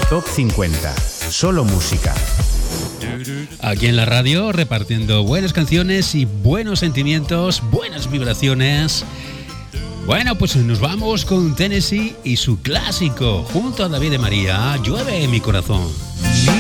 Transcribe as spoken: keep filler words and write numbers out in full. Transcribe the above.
Top cincuenta. Solo música. Aquí en la radio repartiendo buenas canciones y buenos sentimientos, buenas vibraciones. Bueno, pues nos vamos con Tennessee y su clásico, junto a David de María, Llueve en mi corazón.